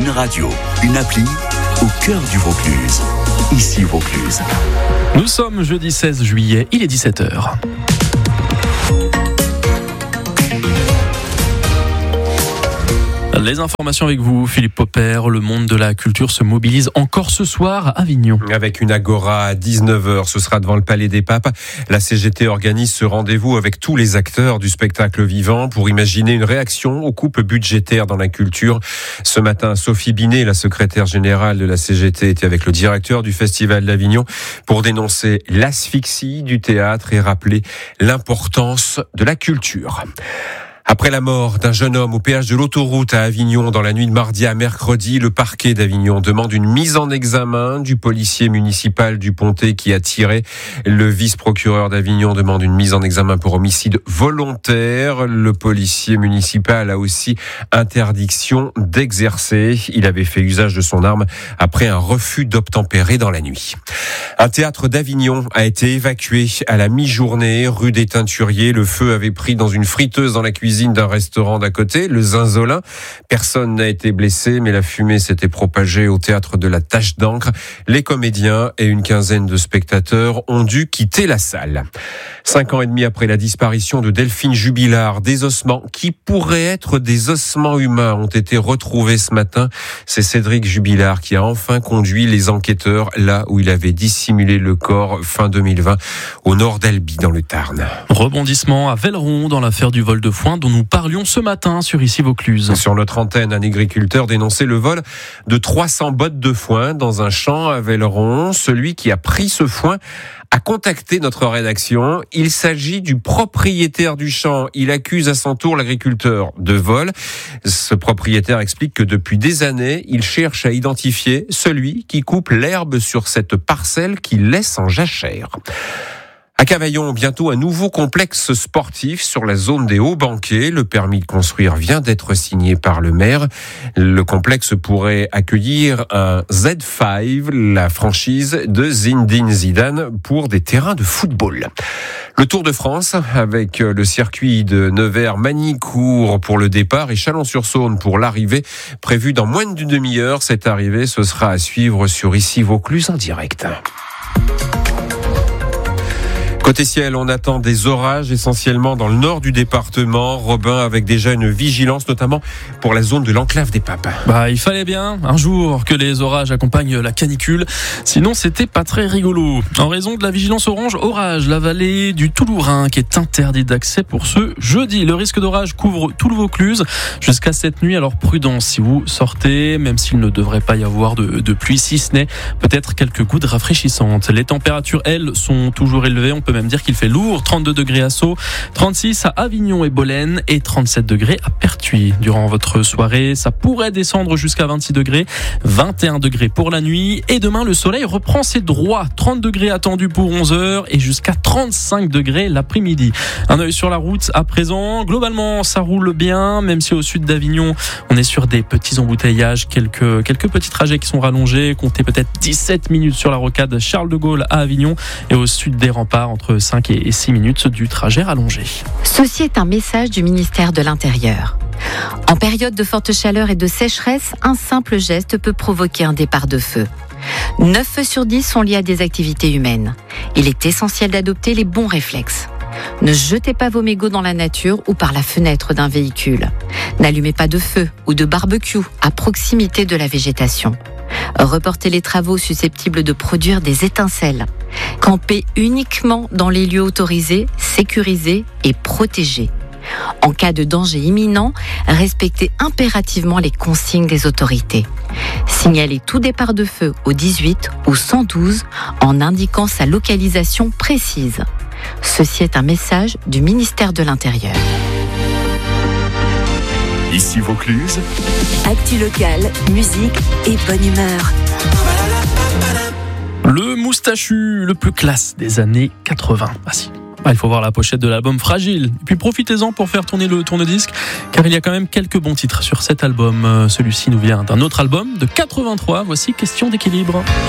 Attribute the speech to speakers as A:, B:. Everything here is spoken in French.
A: Une radio, une appli au cœur du Vaucluse. Ici Vaucluse.
B: Nous sommes jeudi 16 juillet, il est 17h. Les informations avec vous, Philippe Popper. Le monde de la culture se mobilise encore ce soir à Avignon.
C: Avec une agora à 19h, ce sera devant le Palais des Papes. La CGT organise ce rendez-vous avec tous les acteurs du spectacle vivant pour imaginer une réaction aux coupes budgétaires dans la culture. Ce matin, Sophie Binet, la secrétaire générale de la CGT, était avec le directeur du Festival d'Avignon pour dénoncer l'asphyxie du théâtre et rappeler l'importance de la culture. Après la mort d'un jeune homme au péage de l'autoroute à Avignon dans la nuit de mardi à mercredi, le parquet d'Avignon demande une mise en examen du policier municipal du Pontet qui a tiré. Le vice-procureur d'Avignon demande une mise en examen pour homicide volontaire. Le policier municipal a aussi interdiction d'exercer. Il avait fait usage de son arme après un refus d'obtempérer dans la nuit. Un théâtre d'Avignon a été évacué à la mi-journée, rue des Teinturiers. Le feu avait pris dans une friteuse dans la cuisine d'un restaurant d'à côté, le Zinzolin. Personne n'a été blessé, mais la fumée s'était propagée au théâtre de la Tache d'Ancre. Les comédiens et une quinzaine de spectateurs ont dû quitter la salle. 5 ans et demi après la disparition de Delphine Jubilard, des ossements qui pourraient être des ossements humains ont été retrouvés ce matin. C'est Cédric Jubilard qui a enfin conduit les enquêteurs là où il avait dissimulé le corps fin 2020 au nord d'Albi dans le Tarn.
B: Rebondissement à Velleron dans l'affaire du vol de foin dont nous parlions ce matin sur Ici Vaucluse.
C: Sur notre antenne, un agriculteur dénonçait le vol de 300 bottes de foin dans un champ à Velleron. Celui qui a pris ce foin a contacté notre rédaction. Il s'agit du propriétaire du champ. Il accuse à son tour l'agriculteur de vol. Ce propriétaire explique que depuis des années, il cherche à identifier celui qui coupe l'herbe sur cette parcelle qu'il laisse en jachère. À Cavaillon, bientôt un nouveau complexe sportif sur la zone des Hauts-Banquets. Le permis de construire vient d'être signé par le maire. Le complexe pourrait accueillir un Z5, la franchise de Zinedine Zidane, pour des terrains de football. Le Tour de France avec le circuit de Nevers-Magny-Cours pour le départ et Chalon-sur-Saône pour l'arrivée. Prévu dans moins d'une demi-heure, cette arrivée, ce sera à suivre sur Ici Vaucluse en direct. Côté ciel, on attend des orages essentiellement dans le nord du département. Robin, avec déjà une vigilance, notamment pour la zone de l'enclave des Papes.
B: Il fallait bien un jour que les orages accompagnent la canicule. Sinon, c'était pas très rigolo. En raison de la vigilance orange, orage, la vallée du Toulourin qui est interdite d'accès pour ce jeudi. Le risque d'orage couvre tout le Vaucluse jusqu'à cette nuit. Alors prudence si vous sortez, même s'il ne devrait pas y avoir de pluie, si ce n'est peut-être quelques gouttes rafraîchissantes. Les températures, elles, sont toujours élevées. On peut même dire qu'il fait lourd, 32 degrés à Sceaux, 36 à Avignon et Bolène et 37 degrés à Pertuis. Durant votre soirée, ça pourrait descendre jusqu'à 26 degrés, 21 degrés pour la nuit et demain le soleil reprend ses droits, 30 degrés attendus pour 11h et jusqu'à 35 degrés l'après-midi. Un œil sur la route à présent, globalement ça roule bien, même si au sud d'Avignon on est sur des petits embouteillages, quelques petits trajets qui sont rallongés, comptez peut-être 17 minutes sur la rocade Charles de Gaulle à Avignon et au sud des remparts entre 5 et 6 minutes du trajet rallongé.
D: Ceci est un message du ministère de l'Intérieur. En période de forte chaleur et de sécheresse, un simple geste peut provoquer un départ de feu. 9 feux sur 10 sont liés à des activités humaines. Il est essentiel d'adopter les bons réflexes. Ne jetez pas vos mégots dans la nature ou par la fenêtre d'un véhicule. N'allumez pas de feu ou de barbecue à proximité de la végétation. Reportez les travaux susceptibles de produire des étincelles. Campez uniquement dans les lieux autorisés, sécurisés et protégés. En cas de danger imminent, respectez impérativement les consignes des autorités. Signalez tout départ de feu au 18 ou 112 en indiquant sa localisation précise. Ceci est un message du ministère de l'Intérieur.
A: Ici Vaucluse.
E: Actu locale, musique et bonne humeur.
B: Le moustachu le plus classe des années 80. Il faut voir la pochette de l'album Fragile. Et puis profitez-en pour faire tourner le tourne-disque, car il y a quand même quelques bons titres sur cet album. Celui-ci nous vient d'un autre album de 83. Voici Question d'équilibre.